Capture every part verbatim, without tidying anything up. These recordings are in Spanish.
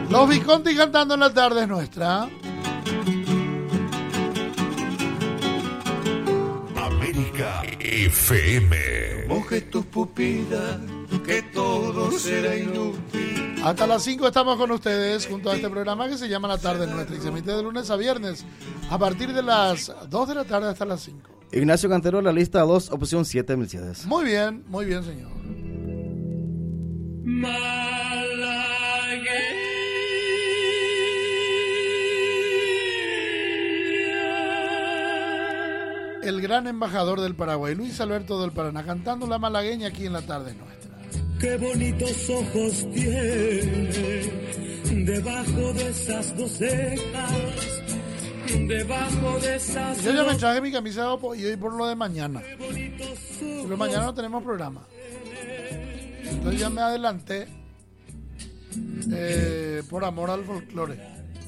Los Visconti cantando en la tarde es nuestra. América F M. Moje tus pupilas, que todo será inútil. Hasta las cinco estamos con ustedes junto a este programa que se llama La Tarde Nuestra y se emite de lunes a viernes a partir de las dos de la tarde hasta las cinco. Ignacio Cantero, la lista dos, opción siete, Mercedes. Muy bien, muy bien, señor. El gran embajador del Paraguay, Luis Alberto del Paraná, cantando la malagueña aquí en La Tarde Nuestra. Qué bonitos ojos tiene debajo de esas dos cejas, debajo de esas. Yo ya me traje mi camisa y hoy por lo de mañana. Pero mañana no tenemos programa. Entonces ya me adelanté eh, por amor al folclore.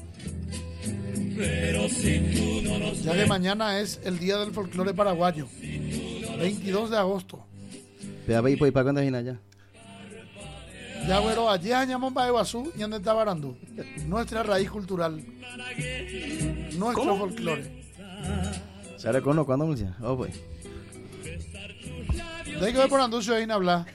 Pero si tú no nos ya que mañana es el día del folclore paraguayo, veintidós de agosto. Pero ¿y para cuándo es allá? Ya, güero, allí añamos para Iguazú y ande Tabarandú. Nuestra raíz cultural. Nuestro folclore. ¿Se reconoce cuándo, Murcia? Oh, pues. De que ver por Anducio ahí en hablar.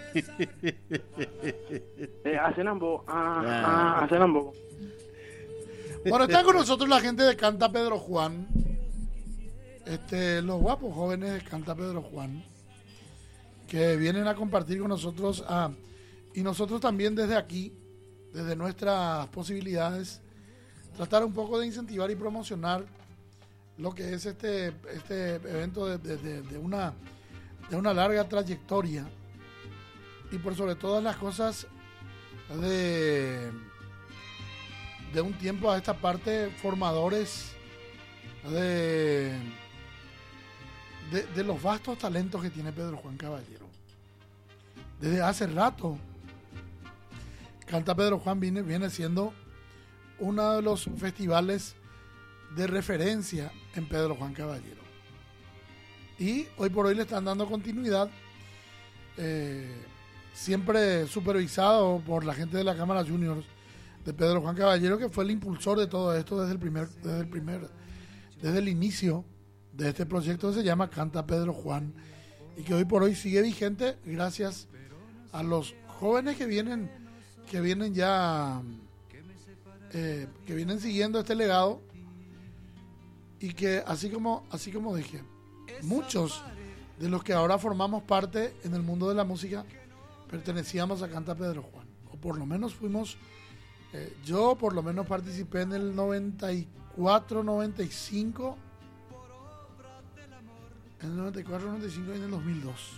Eh, hacen ambos. Ah, ah, hacen ambos. Bueno, está con nosotros la gente de Canta Pedro Juan. Este, los guapos jóvenes de Canta Pedro Juan. Que vienen a compartir con nosotros a... Y nosotros también desde aquí, desde nuestras posibilidades, tratar un poco de incentivar y promocionar lo que es este, este evento de, de, de, de, una, de una larga trayectoria y por sobre todas las cosas de, de un tiempo a esta parte formadores de, de, de los vastos talentos que tiene Pedro Juan Caballero. Desde hace rato Canta Pedro Juan viene, viene siendo uno de los festivales de referencia en Pedro Juan Caballero. Y hoy por hoy le están dando continuidad, eh, siempre supervisado por la gente de la Cámara Juniors de Pedro Juan Caballero, que fue el impulsor de todo esto desde el primer, desde el primer, desde el inicio de este proyecto que se llama Canta Pedro Juan y que hoy por hoy sigue vigente gracias a los jóvenes que vienen que vienen ya eh, que vienen siguiendo este legado y que así como así como dije, muchos de los que ahora formamos parte en el mundo de la música pertenecíamos a Canta Pedro Juan, o por lo menos fuimos, eh, yo por lo menos participé en el noventa y cuatro, noventa y cinco, en el noventa y cuatro, noventa y cinco y en el dos mil dos,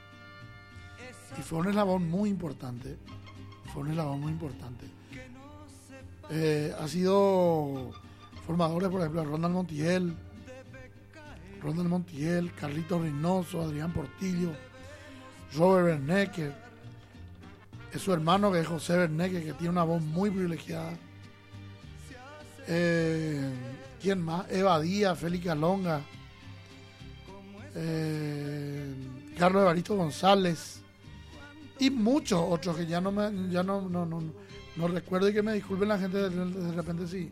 y fue un eslabón muy importante. Fue un eslabón muy importante. Eh, ha sido formadores, por ejemplo, Ronald Montiel, Ronald Montiel, Carlitos Reynoso, Adrián Portillo, Robert Bernecke, es su hermano que es José Bernecke, que tiene una voz muy privilegiada. Eh, ¿Quién más? Eva Díaz, Félix Alonga, eh, Carlos Evaristo González. Y muchos otros que ya no me ya no no, no, no recuerdo y que me disculpen la gente de, de repente si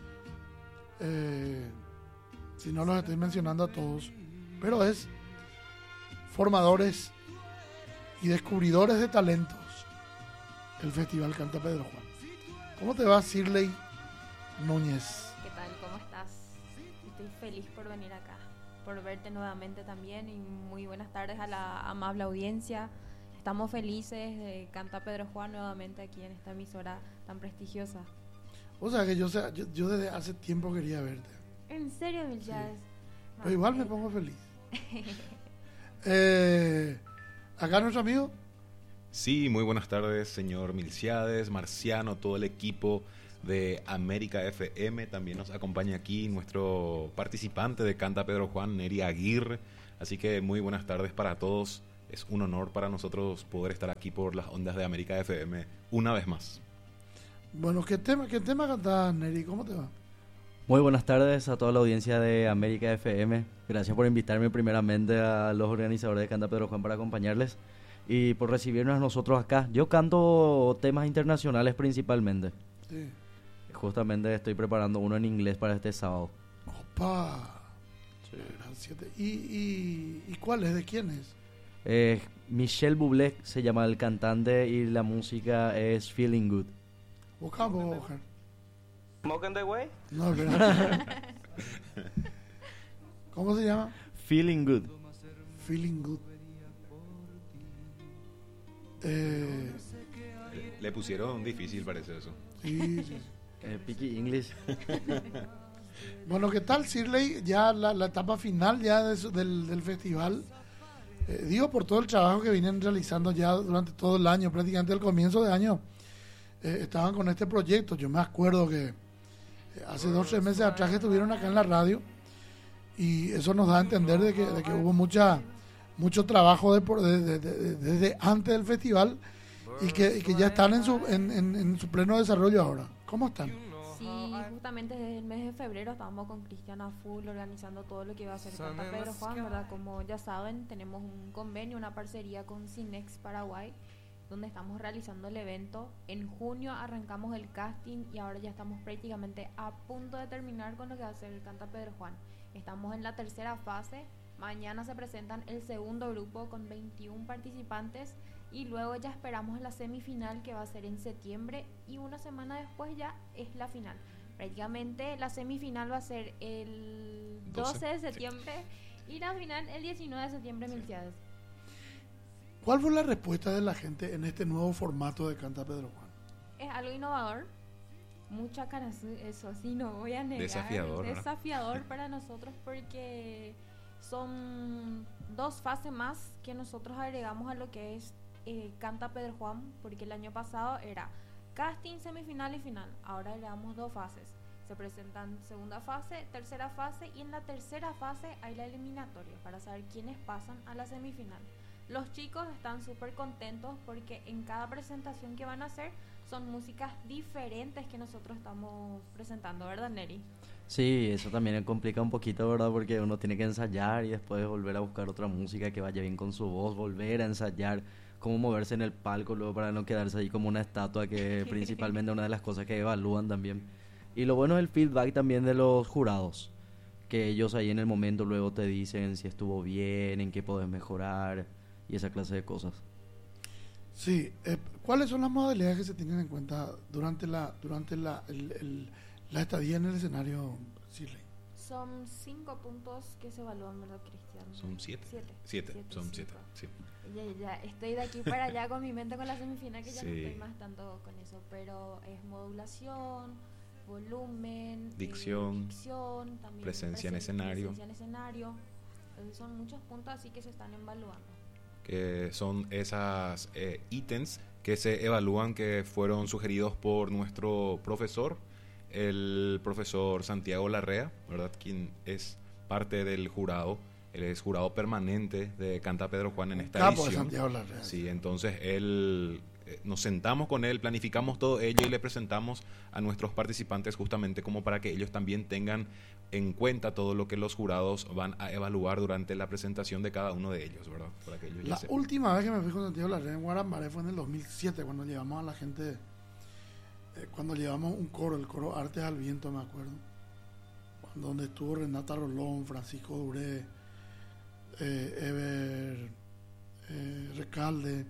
eh, si no los estoy mencionando a todos, pero es formadores y descubridores de talentos el Festival Canta Pedro Juan. ¿Cómo te va, Shirley Núñez? ¿Qué tal? ¿Cómo estás? Estoy feliz por venir acá, por verte nuevamente también y muy buenas tardes a la amable audiencia. Estamos felices de Canta Pedro Juan nuevamente aquí en esta emisora tan prestigiosa. O sea que yo, yo, yo desde hace tiempo quería verte. ¿En serio, Milchades? Sí. No, pero igual me pongo feliz. eh, ¿Acá nuestro amigo? Sí, muy buenas tardes, señor Milciades, Marciano, todo el equipo de América F M. También nos acompaña aquí nuestro participante de Canta Pedro Juan, Neri Aguirre. Así que muy buenas tardes para todos. Es un honor para nosotros poder estar aquí por las ondas de América F M una vez más. Bueno, ¿qué tema, qué tema cantás, Neri? ¿Cómo te va? Muy buenas tardes a toda la audiencia de América F M. Gracias por invitarme primeramente a los organizadores de Canta Pedro Juan para acompañarles y por recibirnos a nosotros acá. Yo canto temas internacionales principalmente. Sí. Justamente estoy preparando uno en inglés para este sábado. Opa. Sí. Gran siete. ¿Y, y, ¿Y cuál es? ¿De quién es? Eh, Michel Bublé se llama el cantante y la música es Feeling Good. Busca vos, Oscar. ¿Smoking the Way? No, espera. ¿Cómo se llama? Feeling Good. Feeling Good. Eh, Le pusieron difícil, parece eso. sí, sí, sí. Eh, Picky English. Bueno, ¿qué tal, Shirley? Ya la, la etapa final ya de su- del, del festival. Eh, digo por todo el trabajo que vienen realizando ya durante todo el año, prácticamente al comienzo de año. eh, estaban con este proyecto. Yo me acuerdo que eh, hace dos o tres meses atrás que estuvieron acá en la radio y eso nos da a entender de que, de que hubo mucha mucho trabajo de por- de- de- de- desde antes del festival y que, y que ya están en su, en, en- en su pleno desarrollo ahora. ¿Cómo están? Sí, justamente desde el mes de febrero estábamos con Cristian a full organizando todo lo que iba a hacer Canta Pedro Juan, ¿verdad? Como ya saben, tenemos un convenio, una parcería con Cinex Paraguay, donde estamos realizando el evento. En junio arrancamos el casting y ahora ya estamos prácticamente a punto de terminar con lo que va a ser el Canta Pedro Juan. Estamos en la tercera fase. Mañana se presentan el segundo grupo con veintiún participantes y luego ya esperamos la semifinal que va a ser en septiembre y una semana después ya es la final. Prácticamente la semifinal va a ser el doce de septiembre y la final el diecinueve de septiembre en Milciades. ¿Cuál fue la respuesta de la gente en este nuevo formato de Canta Pedro Juan? Es algo innovador, mucha cara, eso sí, no voy a negar. Desafiador, ¿no? Desafiador para nosotros porque son dos fases más que nosotros agregamos a lo que es eh, Canta Pedro Juan, porque el año pasado era casting, semifinal y final. Ahora agregamos dos fases. Se presentan segunda fase, tercera fase y en la tercera fase hay la eliminatoria para saber quiénes pasan a la semifinal. Los chicos están súper contentos porque en cada presentación que van a hacer son músicas diferentes que nosotros estamos presentando, ¿verdad, Neri? Sí, eso también complica un poquito, ¿verdad? Porque uno tiene que ensayar y después volver a buscar otra música que vaya bien con su voz, volver a ensayar cómo moverse en el palco luego para no quedarse ahí como una estatua, que principalmente una de las cosas que evalúan también. Y lo bueno es el feedback también de los jurados, que ellos ahí en el momento luego te dicen si estuvo bien, en qué podés mejorar y esa clase de cosas. Sí, eh, ¿cuáles son las modalidades que se tienen en cuenta durante la durante la, el, el, la estadía en el escenario, Shirley? Son cinco puntos que se evalúan, ¿verdad, Cristian? Son siete. Siete. Siete, Siete, son cinco. siete. Sí. Ya, ya, estoy de aquí para allá con mi mente con la semifinal, que ya Sí. no estoy más tanto con eso, pero es modulación, volumen, Dicción, eh, dicción también presencia en presen- escenario. presencia en escenario. Entonces son muchos puntos así que se están evaluando. Que son esas eh, ítems que se evalúan, que fueron sugeridos por nuestro profesor, el profesor Santiago Larrea, ¿verdad? Quien es parte del jurado. Él es jurado permanente de Canta Pedro Juan en esta Capo de edición. Santiago Larrea. Sí, entonces él, eh, nos sentamos con él, planificamos todo ello y le presentamos a nuestros participantes justamente como para que ellos también tengan en cuenta todo lo que los jurados van a evaluar durante la presentación de cada uno de ellos, ¿verdad? Para que ellos ya La sepan. última vez que me fui con Santiago Larrea en Guarambaré fue en el dos mil siete, cuando llevamos a la gente, eh, cuando llevamos un coro, el coro Artes al Viento, me acuerdo, cuando, donde estuvo Renata Rolón, Francisco Duré, eh, Ever eh, Recalde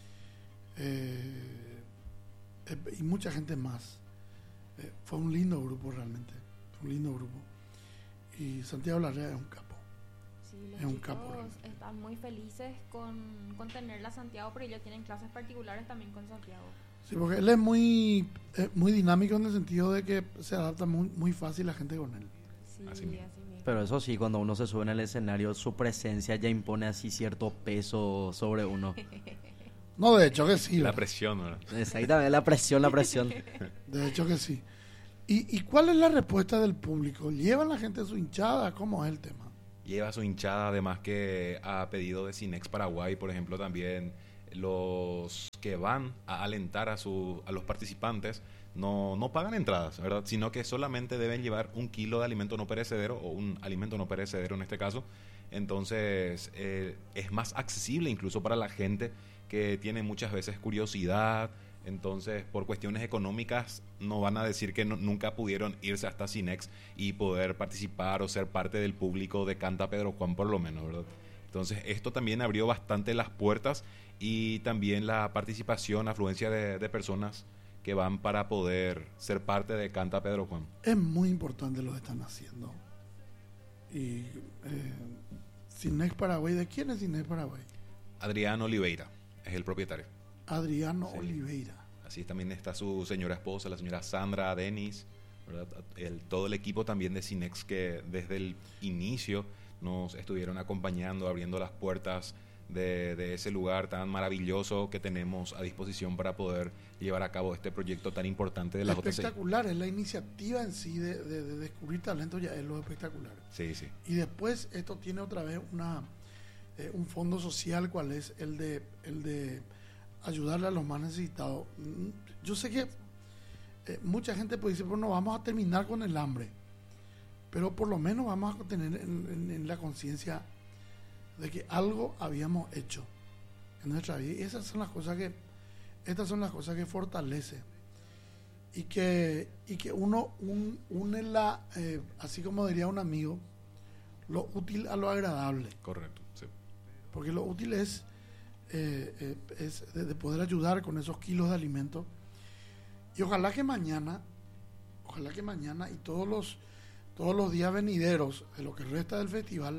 eh, eh, y mucha gente más. Eh, fue un lindo grupo realmente, fue un lindo grupo. Y Santiago Larrea es un capo. Sí, los Es un chicos capo, realmente. están muy felices con, con tenerla a Santiago, pero ellos tienen clases particulares también con Santiago. Sí, porque él es muy, eh, muy dinámico en el sentido de que se adapta muy, muy fácil la gente con él. Sí, Así así mismo. mismo. Pero eso sí, cuando uno se sube en el escenario, su presencia ya impone así cierto peso sobre uno. No, de hecho que sí. La ¿verdad? presión, ¿verdad? Exactamente, la presión, la presión. De hecho que sí. ¿Y, ¿Y cuál es la respuesta del público? ¿Llevan la gente a su hinchada? ¿Cómo es el tema? Lleva su hinchada, además que a pedido de Cinex Paraguay, por ejemplo, también los que van a alentar a, su, a los participantes no, no pagan entradas, ¿verdad? Sino que solamente deben llevar un kilo de alimento no perecedero, o un alimento no perecedero en este caso. Entonces eh, es más accesible incluso para la gente que tiene muchas veces curiosidad, Entonces, por cuestiones económicas, no van a decir que no, nunca pudieron irse hasta Cinex y poder participar o ser parte del público de Canta Pedro Juan, por lo menos, ¿verdad? Entonces, esto también abrió bastante las puertas y también la participación, afluencia de, de personas que van para poder ser parte de Canta Pedro Juan. Es muy importante lo que están haciendo. Y eh, Cinex Paraguay, ¿de quién es Cinex Paraguay? Adrián Oliveira es el propietario. Adriano Sí. Oliveira. Así también está su señora esposa, la señora Sandra Denis, ¿verdad? El, todo el equipo también de Cinex que desde el inicio nos estuvieron acompañando, abriendo las puertas de, de ese lugar tan maravilloso que tenemos a disposición para poder llevar a cabo este proyecto tan importante de la J C I. Espectacular, es la iniciativa en sí de, de, de descubrir talento, ya es lo espectacular. Sí, sí. Y después esto tiene otra vez una eh, un fondo social, cual es el de el de ayudarle a los más necesitados. Yo sé que eh, mucha gente puede decir, bueno, vamos a terminar con el hambre, pero por lo menos vamos a tener en, en, en la conciencia de que algo habíamos hecho en nuestra vida. Y esas son las cosas que estas son las cosas que fortalece y que y que uno un, une la eh, así como diría un amigo, lo útil a lo agradable. Correcto, sí. Porque lo útil es Eh, eh, es de, de poder ayudar con esos kilos de alimento, y ojalá que mañana ojalá que mañana y todos los todos los días venideros de lo que resta del festival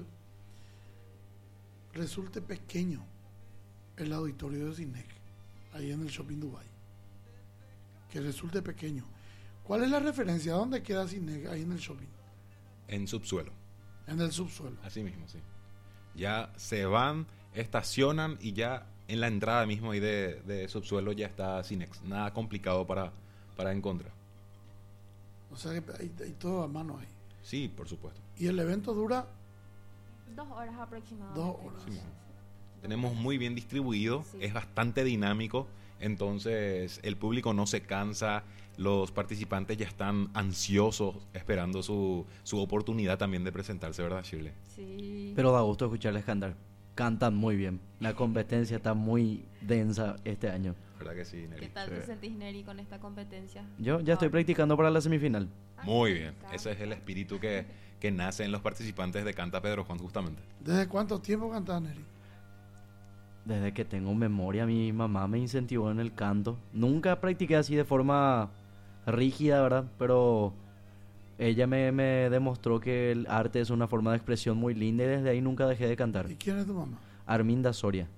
resulte pequeño el auditorio de Cinex ahí en el Shopping Dubai, que resulte pequeño. ¿Cuál es la referencia? ¿Dónde queda Cinex ahí en el shopping? En subsuelo. En el subsuelo. Así mismo, sí. Ya se van, estacionan y ya en la entrada mismo ahí de, de subsuelo ya está Cinex. Nada complicado para, para encontrar. O sea que hay, hay todo a mano ahí. Sí, por supuesto. Y el evento dura Dos horas aproximadamente. dos horas. Sí, tenemos muy bien distribuido, Sí. es bastante dinámico, entonces el público no se cansa, los participantes ya están ansiosos esperando su, su oportunidad también de presentarse, ¿verdad, Shirley? Sí. Pero da gusto escucharles cantar. Cantan muy bien. La competencia está muy densa este año. ¿Verdad que sí, Neri? ¿Qué tal Sí. te sentís, Neri, con esta competencia? Yo ya estoy practicando para la semifinal. Muy me bien, encanta. ese es el espíritu que, que nace en los participantes de Canta Pedro Juan, justamente. ¿Desde cuánto tiempo cantás, Neri? Desde que tengo memoria, mi mamá me incentivó en el canto. Nunca practiqué así de forma rígida, ¿verdad? Pero ella me, me demostró que el arte es una forma de expresión muy linda y desde ahí nunca dejé de cantar. ¿Y quién es tu mamá? Arminda Soria.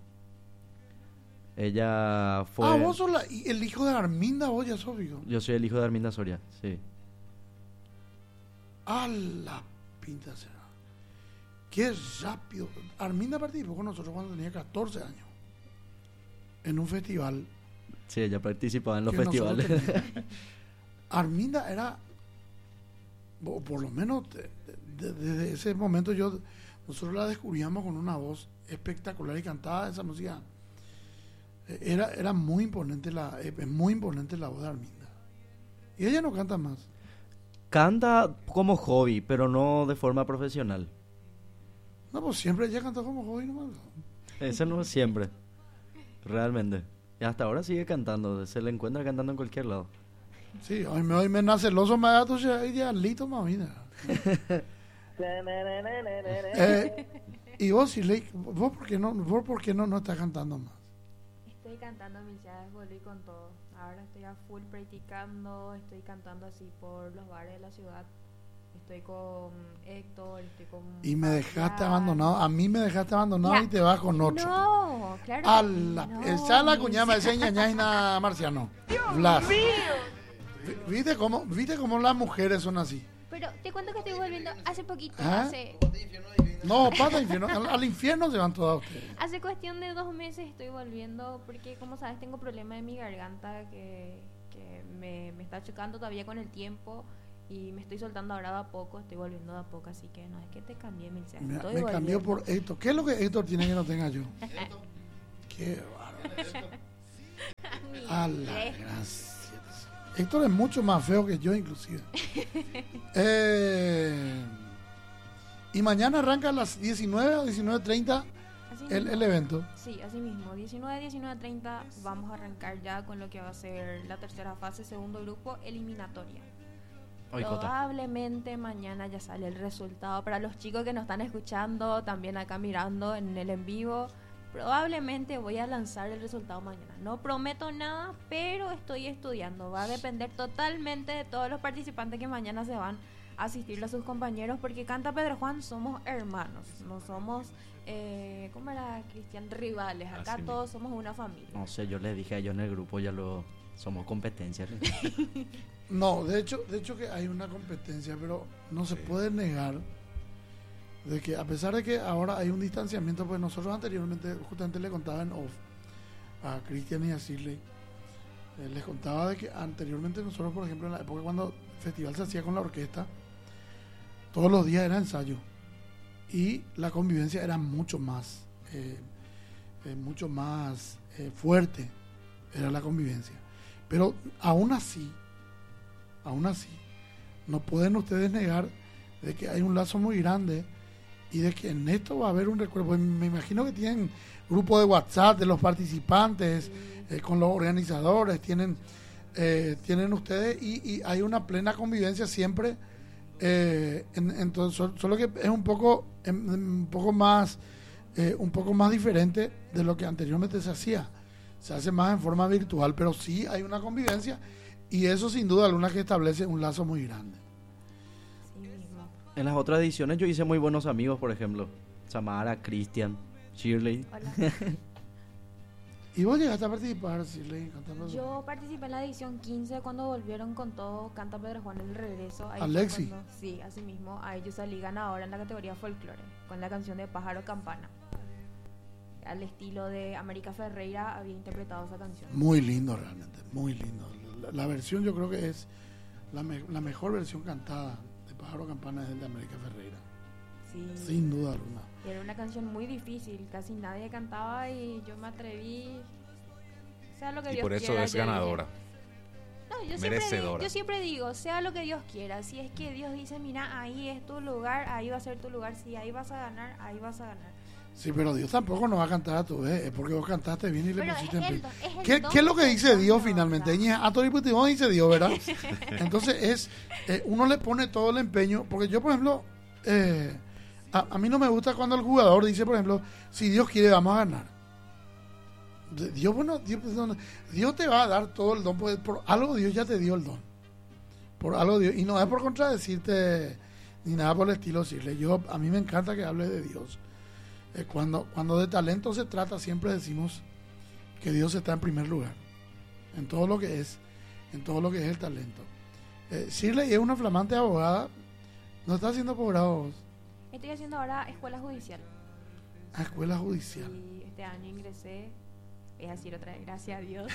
Ella fue... Ah, vos sos la- y el hijo de Arminda, vos ya sos hijo. Yo soy el hijo de Arminda Soria, sí. A la pinta será. Qué rápido. Arminda participó con nosotros cuando tenía catorce años. En un festival. Sí, ella participaba en los que nosotros festivales. teníamos. Arminda era, o por lo menos de- de- desde ese momento yo nosotros la descubríamos con una voz espectacular y cantaba esa música. Eh, Era, era muy imponente la, eh, es muy imponente la voz de Arminda. Y ella no canta más. Canta como hobby, pero no de forma profesional. No, pues siempre ella cantó como joven nomás. Eso no es siempre. Realmente. Y hasta ahora sigue cantando. Se le encuentra cantando en cualquier lado. Sí, hoy me, hoy me nace celoso, me da tu idealito, mamita. eh, y vos, Shirley, vos por qué no, vos por qué no, no estás cantando más. Estoy cantando mis llaves, volví con todo. Ahora estoy a full practicando, estoy cantando así por los bares de la ciudad. Estoy con Héctor, estoy con... Y me dejaste Fabián. abandonado, a mí me dejaste abandonado Ya. y te vas con otro. No, claro que A la, no, esa la mis- cuñama ese ñañaina marciano. Blas. Vi- ¿Viste cómo, ¿Viste cómo las mujeres son así? Pero te cuento que estoy volviendo hace poquito, ¿Ah? hace, No, pata infierno. Al, al infierno se van todas ustedes. hace cuestión de dos meses estoy volviendo porque como sabes tengo problema en mi garganta que, que me, me está chocando todavía con el tiempo y me estoy soltando ahora de a poco, estoy volviendo de a poco, así que no es que te cambié, Milcia, Me, estoy me cambió volviendo. por Héctor. ¿Qué es lo que Héctor tiene que no tenga yo? Qué bárbaro. A la Eh, gracia. Héctor es mucho más feo que yo, inclusive. Eh, y mañana arranca a las diecinueve o diecinueve treinta Así el, mismo. el evento. Sí, así mismo. diecinueve, diecinueve, treinta vamos a arrancar ya con lo que va a ser la tercera fase, segundo grupo, eliminatoria. Hoy, Cota. Probablemente mañana ya sale el resultado. Para los chicos que nos están escuchando, también acá mirando en el en vivo, probablemente voy a lanzar el resultado mañana. No prometo nada, pero estoy estudiando. Va a depender totalmente de todos los participantes que mañana se van a asistir a sus compañeros, porque Canta Pedro Juan somos hermanos, no somos, eh, ¿cómo era, Cristian? Rivales. Acá Así todos somos una familia. No sé, yo les dije a ellos en el grupo, ya lo somos competencia. No, de hecho, de hecho que hay una competencia, pero no se Sí. puede negar de que a pesar de que ahora hay un distanciamiento, pues nosotros anteriormente justamente le contaba en off a Cristian y a Shirley, eh, les contaba de que anteriormente nosotros, por ejemplo, en la época cuando el festival se hacía con la orquesta, todos los días era ensayo y la convivencia era mucho más, eh, eh, mucho más eh, fuerte, era la convivencia. Pero aún así, aún así, no pueden ustedes negar de que hay un lazo muy grande y de que en esto va a haber un recuerdo. Pues me imagino que tienen grupo de WhatsApp de los participantes, eh, con los organizadores, tienen, eh, tienen ustedes y, y hay una plena convivencia siempre. Eh, en, en todo- sol- solo que es un poco, em, un poco más, eh, un poco más diferente de lo que anteriormente se hacía. Se hace más en forma virtual, pero sí hay una convivencia y eso sin duda alguna que establece un lazo muy grande. Sí mismo. En las otras ediciones yo hice muy buenos amigos, por ejemplo, Samara, Cristian, Shirley. Hola. ¿Y vos llegaste a participar, Shirley, cantando? Yo participé en la edición quince cuando volvieron con todo Canta Pedro Juan el regreso. Ahí fue Alexi. cuando- sí, así mismo. Ahí yo salí ganadora en la categoría folclore con la canción de Pájaro Campana. Al estilo de América Ferreira había interpretado esa canción. Muy lindo realmente, muy lindo. La, la versión yo creo que es la, me- la mejor versión cantada de Pájaro Campana es el de América Ferreira, Sí. sin duda alguna. Era una canción muy difícil, casi nadie cantaba y yo me atreví. Sea lo que Y Dios por eso quiera, es yo dije. ganadora. No, yo siempre, Merecedora. yo siempre digo, sea lo que Dios quiera. Si es que Dios dice, mira, ahí es tu lugar, ahí va a ser tu lugar. Si ahí vas a ganar, ahí vas a ganar. Sí, pero Dios tampoco nos va a cantar a tu vez, es porque vos cantaste bien y le Pero pusiste es en el pe- don- es el ¿Qué, don ¿Qué es lo que que dice Dios Dios nos finalmente? da. Ñe, a todo y dice Dios, ¿verdad? Entonces es, eh, uno le pone todo el empeño, porque yo, por ejemplo, eh, a, a mí no me gusta cuando el jugador dice, por ejemplo, si Dios quiere vamos a ganar. De- Dios, bueno, Dios, Dios te va a dar todo el don, porque por algo Dios ya te dio el don. Por algo Dios, y no es por contradecirte ni nada por el estilo, decirle, yo, a mí me encanta que hables de Dios. Eh, cuando, cuando de talento se trata, siempre decimos que Dios está en primer lugar, en todo lo que es, en todo lo que es el talento. Eh, Shirley es una flamante abogada, no está haciendo posgrado vos, Estoy haciendo ahora escuela judicial. a escuela judicial. Y este año ingresé, voy a decir otra vez, gracias a Dios,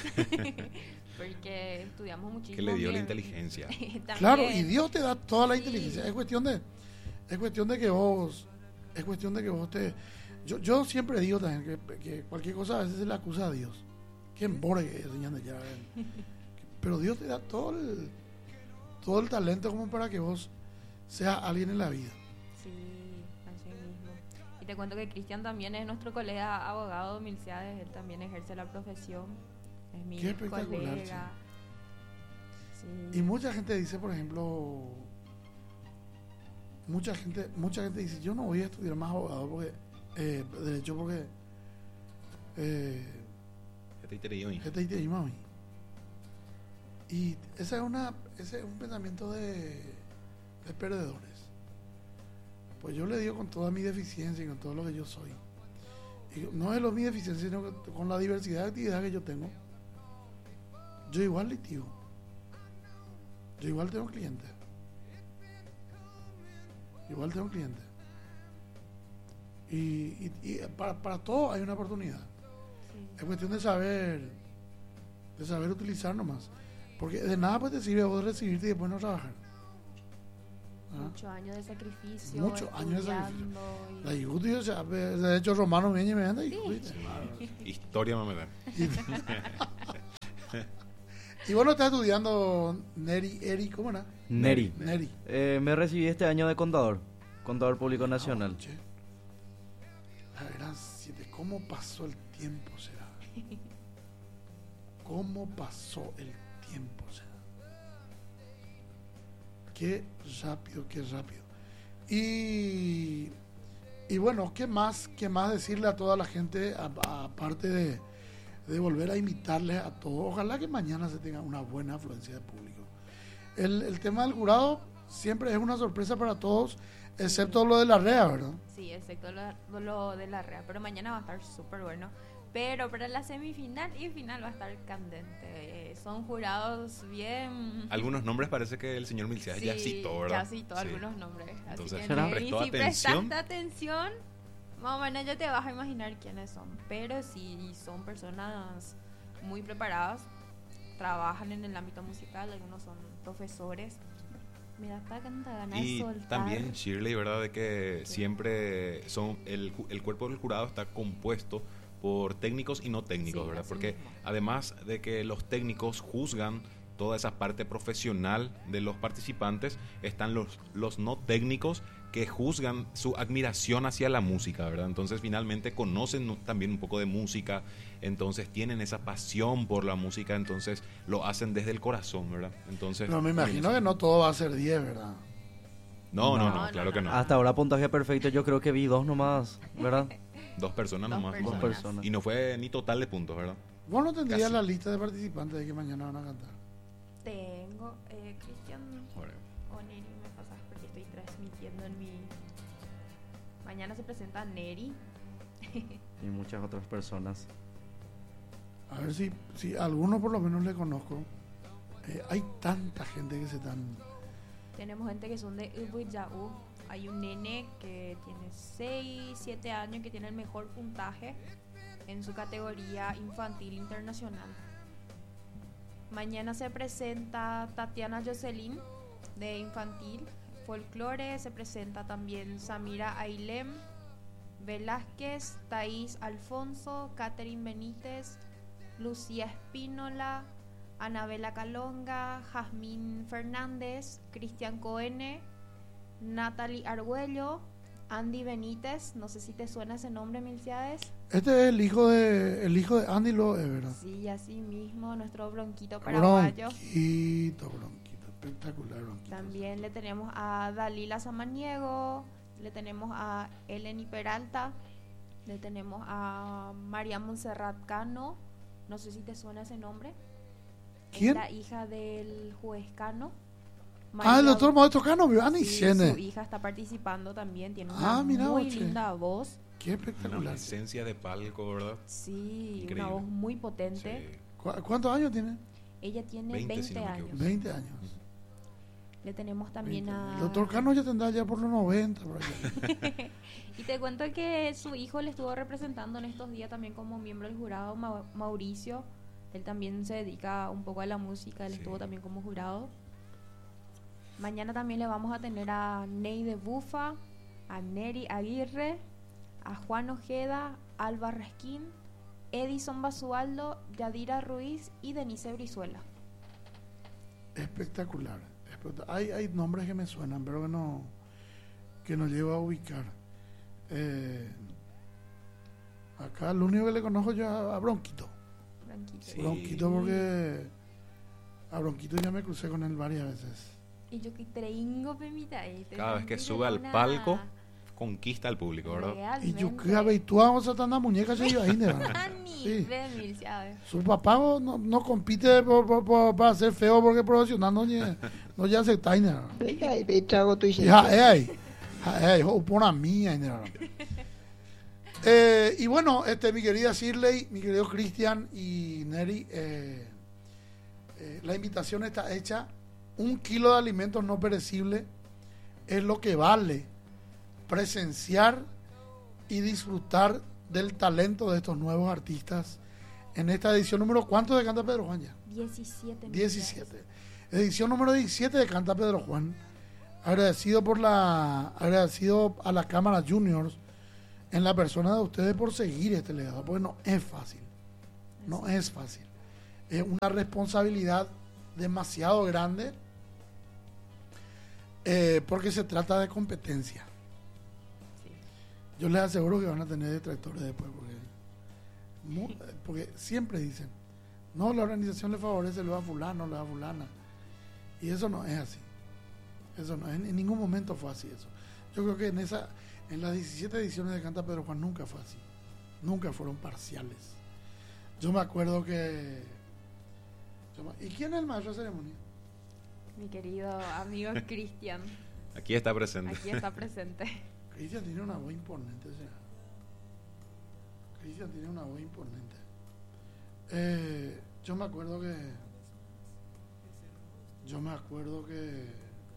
porque estudiamos muchísimo. Que le dio la que- inteligencia. También. Claro, y Dios te da toda la Sí. inteligencia. Es cuestión de, es cuestión de que vos, es cuestión de que vos te. Yo, yo siempre digo también que, que cualquier cosa a veces se le acusa a Dios. Que embore que enseñando ya. Pero Dios te da todo el, todo el talento como para que vos seas alguien en la vida. Sí, así mismo. Y te cuento que Cristian también es nuestro colega abogado Milciades, él también ejerce la profesión, es mi Qué espectacular, colega. Sí. Y mucha gente dice, por ejemplo, mucha gente, mucha gente dice, yo no voy a estudiar más abogado porque eh, derecho porque eh, Este te digo, este y te digo, mami. Y esa es una, ese es un pensamiento de, de perdedores. Pues yo le digo con toda mi deficiencia y con todo lo que yo soy. Y no es lo mi deficiencia, sino que con la diversidad de actividades que yo tengo, yo igual litigo. Yo igual tengo clientes. Igual tengo clientes. Y, y, y para, para todo hay una oportunidad. Sí. Es cuestión de saber, de saber utilizar nomás. Porque de nada pues te sirve vos recibirte y después no trabajar. ¿Ah? Muchos años de sacrificio. Muchos años de sacrificio. estudiando y- La Yiguti, o sea, de hecho romano viene y me anda y Sí. Historia me da. Y vos no estás estudiando Neri, Eri, ¿cómo era? Neri. Neri. Eh, me recibí este año de contador, contador público nacional. Che. Ah, eran diecisiete. ¿Cómo pasó el tiempo, será? ¿Cómo pasó el tiempo, será? Qué rápido, qué rápido. Y, y bueno, ¿qué más, qué más decirle a toda la gente, aparte de, de volver a invitarles a todos? Ojalá que mañana se tenga una buena afluencia de público. El, el tema del jurado siempre es una sorpresa para todos, excepto sí. lo de la R E A, ¿verdad? Sí, excepto lo, lo de la R E A, pero mañana va a estar súper bueno. Pero para la semifinal y final va a estar candente. Eh, son jurados bien... Algunos nombres parece que el señor Milciades sí, ya citó, ¿verdad? ya citó sí. algunos nombres. Entonces, así que ¿no? ¿Prestó si atención? prestaste atención, más o menos ya te vas a imaginar quiénes son. Pero sí son personas muy preparadas, trabajan en el ámbito musical, algunos son profesores. Mira, está ganas y de soltar. También Shirley, ¿verdad? De que sí. siempre son el, el cuerpo del jurado está compuesto por técnicos y no técnicos, sí, ¿verdad? Porque mismo. Además de que los técnicos juzgan toda esa parte profesional de los participantes, están los, los no técnicos que juzgan su admiración hacia la música, ¿verdad? Entonces finalmente conocen también un poco de música, entonces tienen esa pasión por la música, entonces lo hacen desde el corazón, ¿verdad? Entonces, pero me imagino que no todo va a ser diez, ¿verdad? No, no, no, no claro no, que no. Hasta ahora puntaje perfecto, yo creo que vi dos nomás, ¿verdad? Dos personas dos nomás. Personas. Dos personas. Y no fue ni total de puntos, ¿verdad? ¿Vos no tendrías Casi. la lista de participantes de que mañana van a cantar? Tengo, eh, Cristian o Neri, me pasas porque estoy transmitiendo en mi... Mañana se presenta Neri. Y muchas otras personas. A ver si, si alguno por lo menos le conozco. Eh, hay tanta gente que se están... Tenemos gente que son de Ubuyaú. Hay un nene que tiene seis, siete años que tiene el mejor puntaje en su categoría infantil internacional. Mañana se presenta Tatiana Jocelyn de infantil. Folclore se presenta también Samira Ailem, Velázquez, Thaís Alfonso, Catherine Benítez, Lucía Espínola, Anabela Calonga, Jazmín Fernández, Cristian Coene, Natalie Argüello, Andy Benítez, no sé si te suena ese nombre, Milciades. Este es el hijo de el hijo de Andy Lo, es verdad. Sí, así mismo, nuestro bronquito paraguayo. Bronquito, bronquito, espectacular bronquito. También le tenemos a Dalila Samaniego, le tenemos a Eleni Peralta, le tenemos a María Montserrat Cano, no sé si te suena ese nombre. ¿Quién? Es la hija del juez Cano. María, ah, el doctor Modesto Cano, sí, su hija está participando también, tiene una ah, mira, muy oche. linda voz. Qué espectacular. Una presencia de palco, ¿verdad? Sí, increíble. Una voz muy potente. Sí. ¿Cu- ¿Cuántos años tiene? Ella tiene veinte, veinte si no años. veinte años. Le tenemos también veinte. a... El doctor Cano ya tendrá ya por los noventa. Por allá. Y te cuento que su hijo le estuvo representando en estos días también como miembro del jurado, Ma- Mauricio. Él también se dedica un poco a la música, él sí. estuvo también como jurado. Mañana también le vamos a tener a Ney de Bufa, a Neri Aguirre, a Juan Ojeda, Alba Resquín, Edison Basualdo, Yadira Ruiz y Denise Brizuela. Espectacular. espectacular. Hay, hay nombres que me suenan, pero que no, que no llevo a ubicar. Eh, acá lo único que le conozco yo a, a Bronquito. Bronquito. Sí. Bronquito porque a Bronquito ya me crucé con él varias veces. Y yo que treingo pemita ahí. Cada vez que sube al palco conquista al público, ¿verdad? Realmente. Y yo que habituamos a tanta muñeca se iba ahí, sí. Su papá no, no compite por, por, por, para ser feo porque profesional no, no ya se está ahí. Eh, y bueno, este mi querida Shirley, mi querido Cristian y Neri, eh, eh, la invitación está hecha. Un kilo de alimentos no perecibles es lo que vale presenciar y disfrutar del talento de estos nuevos artistas en esta edición número ¿cuánto de Canta Pedro Juan ya? diecisiete. diecisiete. Edición número diecisiete de Canta Pedro Juan. Agradecido por la agradecido a la Cámara Juniors en la persona de ustedes por seguir este legado, porque no es fácil. No es fácil. Es una responsabilidad demasiado grande eh, porque se trata de competencia. yo les aseguro que van a tener detractores después, porque, mu- porque siempre dicen, no, la organización le favorece, le va a fulano, le va a fulana. Y eso no es así. Eso no, en, en ningún momento fue así eso. Yo creo que en esa, en las diecisiete ediciones de Canta Pedro Juan nunca fue así. Nunca fueron parciales. Yo me acuerdo que... yo me- ¿Y quién es el maestro de ceremonia? Mi querido amigo Cristian, Aquí está presente. aquí está presente. Cristian tiene una voz imponente, o sea. Cristian tiene una voz imponente. Eh, yo me acuerdo que... Yo me acuerdo que...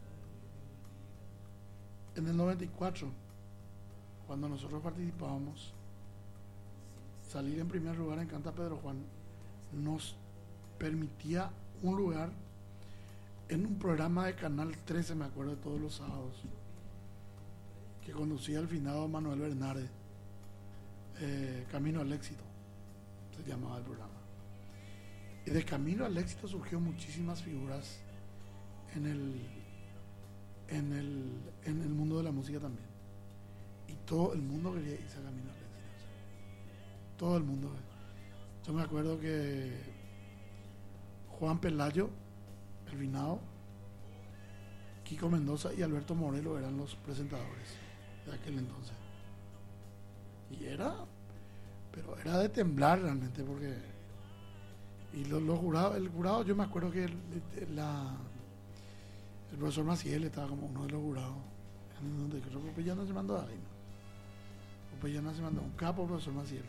En el noventa y cuatro, cuando nosotros participábamos, salir en primer lugar en Canta Pedro Juan nos permitía un lugar en un programa de Canal trece, me acuerdo, de todos los sábados, que conducía al finado Manuel Bernardes, eh, Camino al Éxito, se llamaba el programa. Y de Camino al Éxito surgió muchísimas figuras en el, en el, en el mundo de la música también. Y todo el mundo quería irse a Camino al Éxito. O sea, todo el mundo. Yo me acuerdo que Juan Pelayo, el finado, Kiko Mendoza y Alberto Morelo eran los presentadores de aquel entonces. Y era, pero era de temblar realmente, porque y los los jurados, el jurado, yo me acuerdo que el, la, el profesor Maciel estaba como uno de los jurados, en donde creo que Popeyana se mandó ahí, ¿no? Popeyana se mandó un capo, profesor Maciel.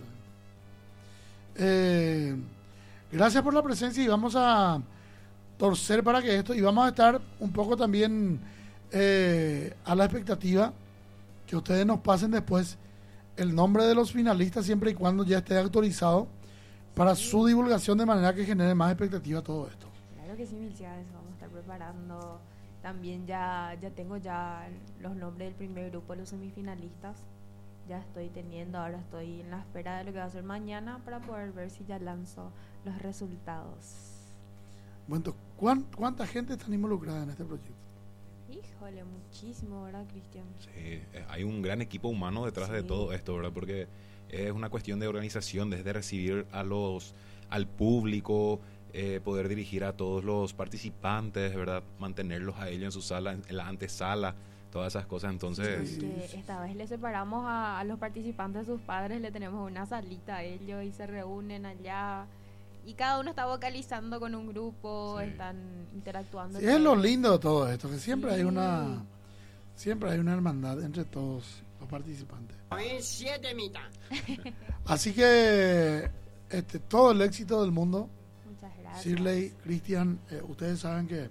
Eh, gracias por la presencia y vamos a torcer para que esto, y vamos a estar un poco también eh, a la expectativa que ustedes nos pasen después el nombre de los finalistas, siempre y cuando ya esté actualizado para su divulgación, de manera que genere más expectativa todo esto. Claro que sí, Milciades, vamos a estar preparando. También ya, ya tengo ya los nombres del primer grupo de los semifinalistas. Ya estoy teniendo, ahora estoy en la espera de lo que va a ser mañana para poder ver si ya lanzo los resultados. Bueno, ¿cuán- ¿cuánta gente está involucrada en este proyecto? Híjole, muchísimo, ¿verdad, Cristian? Sí, eh, hay un gran equipo humano detrás de Sí. todo esto, ¿verdad? Porque es una cuestión de organización, desde recibir a los al público, eh, poder dirigir a todos los participantes, ¿verdad? Mantenerlos a ellos en su sala, en, en la antesala, todas esas cosas. Entonces, Sí. Que esta vez le separamos a, a los participantes de sus padres, le tenemos una salita a ellos y se reúnen allá. Y cada uno está vocalizando con un grupo, Sí. están interactuando. Sí, es lo lindo de todo esto, que siempre hay Sí. una siempre hay una hermandad entre todos los participantes. En siete mitad. Así que este todo el éxito del mundo. Muchas gracias. Shirley, Cristian, eh, ustedes saben que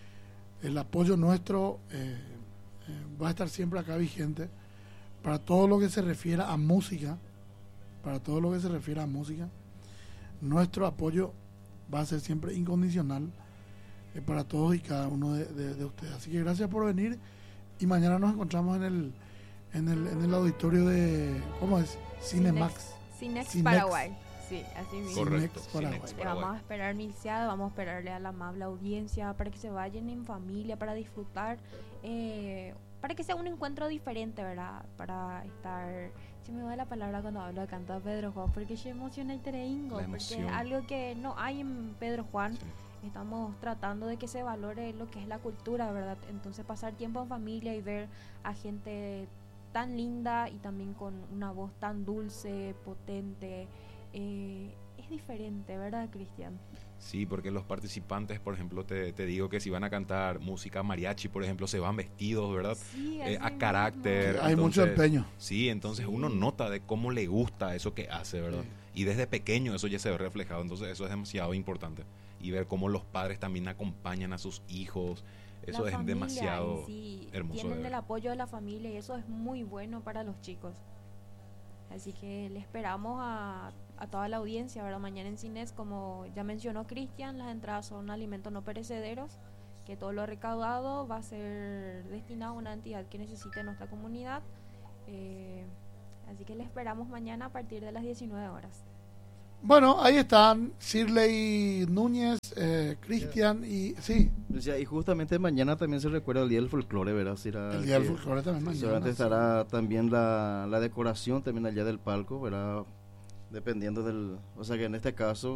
el apoyo nuestro eh, eh, va a estar siempre acá vigente para todo lo que se refiera a música, para todo lo que se refiera a música. Nuestro apoyo va a ser siempre incondicional eh, para todos y cada uno de, de- de ustedes. Así que gracias por venir y mañana nos encontramos en el en el, en el auditorio de, ¿cómo es? Cinemax. Cinex Cinex. Paraguay. Sí, así mismo. correcto. Cinex Paraguay. Cinex Le vamos a Paraguay. esperar Milciades, vamos a esperarle a la amable audiencia para que se vayan en familia, para disfrutar, eh, para que sea un encuentro diferente, ¿verdad? Para estar... Se me va la palabra cuando hablo de Canta Pedro Juan, porque se emociona el Tereingo, La porque es emoción. algo que no hay en Pedro Juan. Sí. Estamos tratando de que se valore lo que es la cultura, ¿verdad? Entonces pasar tiempo en familia y ver a gente tan linda y también con una voz tan dulce, potente, eh, es diferente, ¿verdad, Cristian? Sí, porque los participantes, por ejemplo, te, te digo que si van a cantar música mariachi, por ejemplo, se van vestidos, ¿verdad? Sí, Eh, así a mismo. carácter. Hay mucho Entonces, empeño. Sí, entonces Sí. uno nota de cómo le gusta eso que hace, ¿verdad? Sí. Y desde pequeño eso ya se ve reflejado, entonces eso es demasiado importante. Y ver cómo los padres también acompañan a sus hijos, eso La es familia demasiado en sí hermoso de tienen ver. el apoyo de la familia y eso es muy bueno para los chicos. Así que le esperamos a, a toda la audiencia, ¿verdad? Mañana en Cines, como ya mencionó Cristian, las entradas son alimentos no perecederos, que todo lo recaudado va a ser destinado a una entidad que necesite nuestra comunidad. Eh, así que le esperamos mañana a partir de las diecinueve horas. Bueno, ahí están Shirley Núñez, eh, Cristian y... Sí. O sea, y justamente mañana también se recuerda el Día del Folclore, ¿verdad? Será El Día del que Folclore también mañana. seguramente sí. estará también la, la decoración también allá del palco, ¿verdad? Dependiendo del... O sea que en este caso